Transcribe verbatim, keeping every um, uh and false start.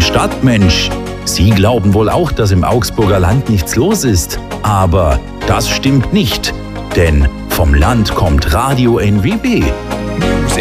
Stadtmensch. Sie glauben wohl auch, dass im Augsburger Land nichts los ist. Aber das stimmt nicht. Denn vom Land kommt Radio N W B.